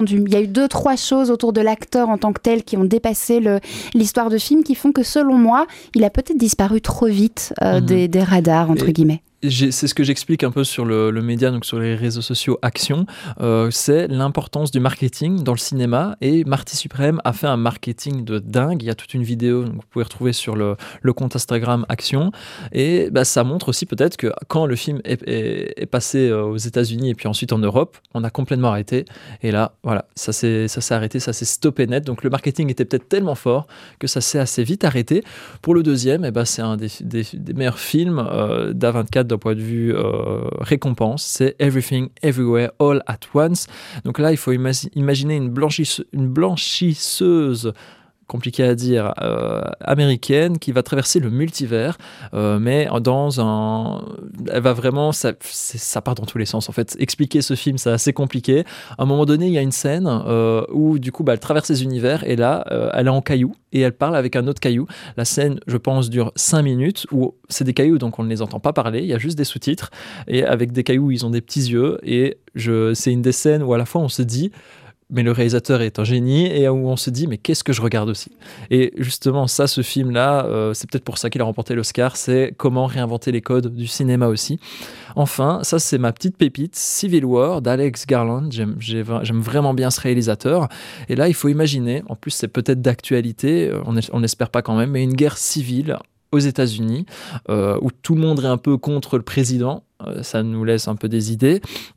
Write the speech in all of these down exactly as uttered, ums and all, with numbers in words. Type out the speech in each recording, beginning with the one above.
Il y a eu deux, trois choses autour de l'acteur en tant que tel qui ont dépassé le, l'histoire de film qui font que, selon moi, il a peut-être disparu trop vite euh, mmh. des, des radars, entre Et... guillemets. J'ai, c'est ce que j'explique un peu sur le, le média, donc sur les réseaux sociaux Action, euh, c'est l'importance du marketing dans le cinéma, et Marty Suprême a fait un marketing de dingue. Il y a toute une vidéo que vous pouvez retrouver sur le, le compte Instagram Action, et bah, ça montre aussi peut-être que quand le film est, est, est passé aux États-Unis et puis ensuite en Europe, on a complètement arrêté, et là voilà, ça s'est, ça s'est arrêté, ça s'est stoppé net. Donc le marketing était peut-être tellement fort que ça s'est assez vite arrêté. Pour le deuxième, eh ben, c'est un des, des, des meilleurs films euh, d'A vingt-quatre d'un point de vue euh, récompense, c'est Everything Everywhere All at Once. Donc là, il faut ima- imaginer une, blanchisse- une blanchisseuse, compliqué à dire, euh, américaine, qui va traverser le multivers, euh, mais dans un... Elle va vraiment... Ça, ça part dans tous les sens, en fait. Expliquer ce film, c'est assez compliqué. À un moment donné, il y a une scène euh, où, du coup, bah, elle traverse les univers, et là, euh, elle est en caillou, et elle parle avec un autre caillou. La scène, je pense, dure cinq minutes, où c'est des cailloux, donc on ne les entend pas parler, il y a juste des sous-titres, et avec des cailloux, ils ont des petits yeux, et je... c'est une des scènes où, à la fois, on se dit... mais le réalisateur est un génie, et où on se dit mais qu'est-ce que je regarde aussi. Et justement ça, ce film là euh, c'est peut-être pour ça qu'il a remporté l'Oscar, c'est comment réinventer les codes du cinéma aussi. Enfin, ça c'est ma petite pépite, Civil War d'Alex Garland. J'aime, j'aime vraiment bien ce réalisateur, et là il faut imaginer, en plus c'est peut-être d'actualité, on n'espère pas quand même, mais une guerre civile aux États-Unis euh, où tout le monde est un peu contre le président, euh, ça nous laisse un peu des idées,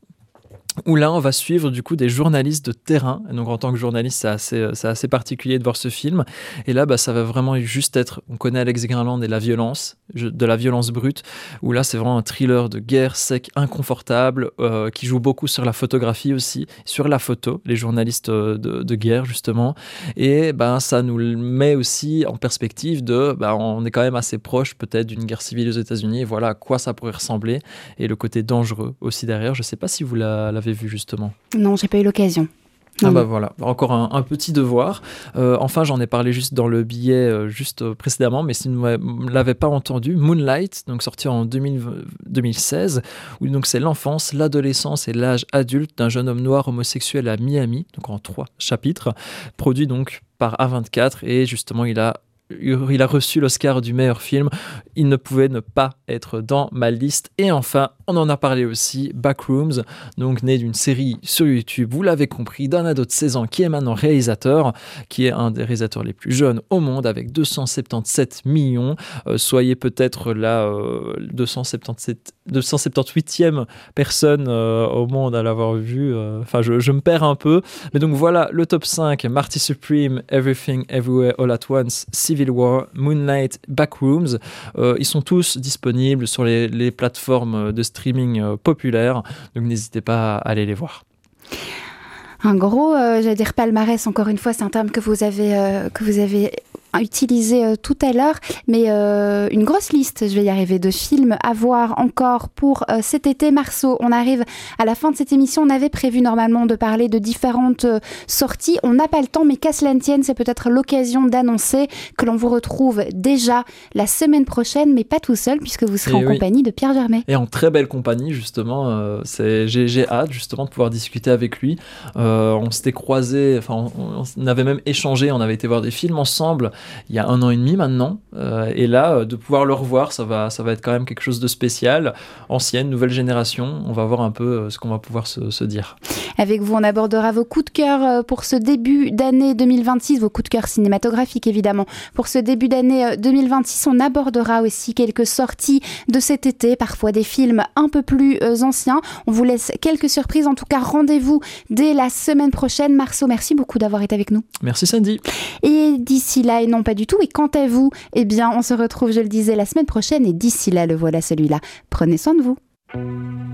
où là on va suivre du coup des journalistes de terrain. Et donc en tant que journaliste, c'est assez, c'est assez particulier de voir ce film, et là bah, ça va vraiment juste être, on connaît Alex Garland et la violence, de la violence brute, où là c'est vraiment un thriller de guerre sec, inconfortable, euh, qui joue beaucoup sur la photographie aussi, sur la photo, les journalistes de, de guerre justement, et bah, ça nous met aussi en perspective de, bah, on est quand même assez proche peut-être d'une guerre civile aux États-Unis, et voilà à quoi ça pourrait ressembler, et le côté dangereux aussi derrière. Je sais pas si vous la, l'avez vu justement. Non, j'ai pas eu l'occasion. Ah bah voilà, encore un, un petit devoir. Euh, enfin, j'en ai parlé juste dans le billet euh, juste euh, précédemment, mais si vous ne l'avez pas entendu, Moonlight, donc sorti en deux mille, deux mille seize, où donc c'est l'enfance, l'adolescence et l'âge adulte d'un jeune homme noir homosexuel à Miami, donc en trois chapitres, produit donc par A vingt-quatre, et justement il a il a reçu l'Oscar du meilleur film. Il ne pouvait ne pas être dans ma liste. Et enfin, on en a parlé aussi, Backrooms, donc né d'une série sur YouTube, vous l'avez compris, d'un ado de seize ans qui est maintenant réalisateur, qui est un des réalisateurs les plus jeunes au monde, avec deux cent soixante-dix-sept millions. Euh, soyez peut-être la euh, deux cent soixante-dix-sept, deux cent soixante-dix-huitième personne euh, au monde à l'avoir vu. Enfin, euh, je, je me perds un peu. Mais donc voilà, le top cinq, Marty Supreme, Everything Everywhere All at Once, Civil War, Moonlight, Backrooms. Euh, ils sont tous disponibles sur les, les plateformes de streaming euh, populaires, donc n'hésitez pas à aller les voir. Un gros, euh, j'allais dire palmarès, encore une fois, c'est un terme que vous avez, euh, que vous avez utilisé euh, tout à l'heure, mais euh, une grosse liste, je vais y arriver, de films à voir encore pour euh, cet été. Marceau, on arrive à la fin de cette émission. On avait prévu normalement de parler de différentes euh, sorties. On n'a pas le temps, mais qu'à cela ne tienne, c'est peut-être l'occasion d'annoncer que l'on vous retrouve déjà la semaine prochaine, mais pas tout seul, puisque vous serez Et en oui. compagnie de Pierre Germet. Et en très belle compagnie, justement. Euh, c'est, j'ai, j'ai hâte, justement, de pouvoir discuter avec lui. Euh, on s'était croisés, enfin, on, on avait même échangé, on avait été voir des films ensemble il y a un an et demi maintenant, euh, et là, de pouvoir le revoir, ça va, ça va être quand même quelque chose de spécial. Ancienne, nouvelle génération, on va voir un peu ce qu'on va pouvoir se, se dire. Avec vous, on abordera vos coups de cœur pour ce début d'année deux mille vingt-six, vos coups de cœur cinématographiques évidemment. Pour ce début d'année deux mille vingt-six, on abordera aussi quelques sorties de cet été, parfois des films un peu plus anciens. On vous laisse quelques surprises, en tout cas rendez-vous dès la semaine prochaine. Marceau, merci beaucoup d'avoir été avec nous. Merci Sandy. Et d'ici là, et non pas du tout, et quant à vous, eh bien on se retrouve, je le disais, la semaine prochaine, et d'ici là, le voilà celui-là. Prenez soin de vous.